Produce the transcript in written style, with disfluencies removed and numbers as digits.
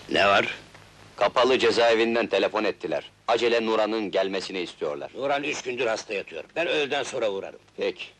Ne var? Kapalı cezaevinden telefon ettiler. Acele Nuran'ın gelmesini istiyorlar. Nuran 3 gündür hasta yatıyor. Ben öğleden sonra uğrarım. Peki.